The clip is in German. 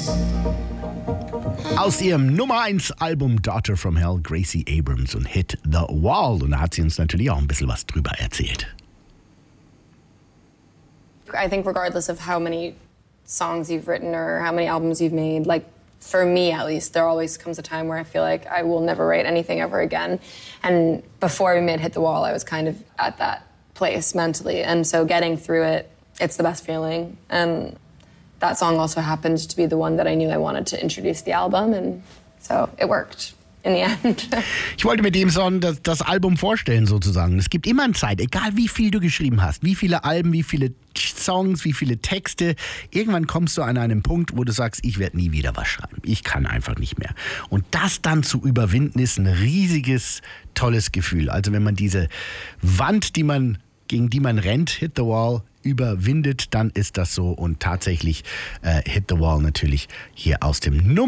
Aus ihrem Nummer 1 Album Daughter from Hell, Gracie Abrams und Hit the Wall. Und da hat sie uns natürlich auch ein bisschen was drüber erzählt. I think regardless of how many songs you've written or how many albums you've made, like for me at least, there always comes a time where I feel like I will never write anything ever again. And before we made Hit the Wall, I was kind of at that place mentally. And so getting through it, it's the best feeling. And that song also happened to be the one that I knew I wanted to introduce the album. And so it worked. In the end. Ich wollte mit dem Song das Album vorstellen sozusagen. Es gibt immer eine Zeit, egal wie viel du geschrieben hast, wie viele Alben, wie viele Songs, wie viele Texte. Irgendwann kommst du an einen Punkt, wo du sagst, ich werde nie wieder was schreiben. Ich kann einfach nicht mehr. Und das dann zu überwinden, ist ein riesiges, tolles Gefühl. Also wenn man diese Wand, gegen die man rennt, Hit the Wall, überwindet, dann ist das so. Und tatsächlich Hit the Wall natürlich hier aus dem Nummer